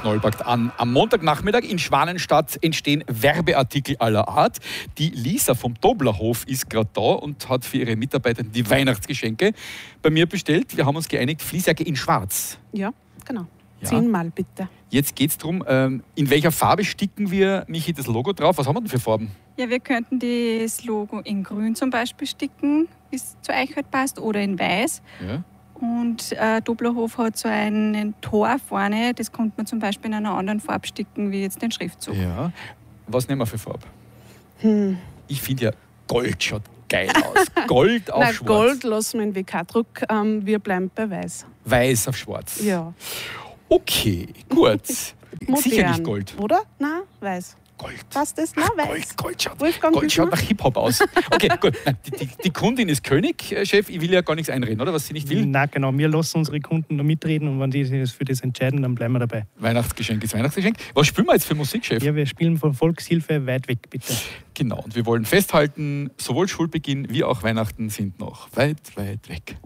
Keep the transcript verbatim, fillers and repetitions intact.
Knollpackt an. Am Montagnachmittag in Schwanenstadt entstehen Werbeartikel aller Art. Die Lisa vom Doblerhof ist gerade da und hat für ihre Mitarbeiter die Weihnachtsgeschenke bei mir bestellt. Wir haben uns geeinigt, Fließjacke in schwarz. Ja, genau. Ja. Zehnmal bitte. Jetzt geht es darum, ähm, in welcher Farbe sticken wir, Michi, das Logo drauf? Was haben wir denn für Farben? Ja, wir könnten das Logo in grün zum Beispiel sticken, wie es zu euch halt passt, oder in weiß. Ja. Und äh, Doblerhof hat so ein Tor vorne, das könnte man zum Beispiel in einer anderen Farbe sticken, wie jetzt den Schriftzug. Ja. Was nehmen wir für Farbe? Hm. Ich finde ja, Gold schaut geil aus. Gold auf Nein, schwarz. Gold lassen wir in W K-Druck. Ähm, wir bleiben bei weiß. Weiß auf schwarz. Ja. Okay, gut. Modern, Sicher nicht Gold. oder? Nein, weiß. Gold. Passt das? Nein, weiß. Gold, Gold schaut, Wolfgang Gold schaut Büchner? nach Hip-Hop aus. Okay, gut. Nein, die, die, die Kundin ist König, äh, Chef. Ich will ja gar nichts einreden, oder? Was sie nicht will. Nein, genau. Wir lassen unsere Kunden da mitreden und wenn die sich für das entscheiden, dann bleiben wir dabei. Weihnachtsgeschenk ist Weihnachtsgeschenk. Was spielen wir jetzt für Musik, Chef? Ja, wir spielen von Volkshilfe weit weg, bitte. Genau. Und wir wollen festhalten, sowohl Schulbeginn wie auch Weihnachten sind noch weit, weit weg.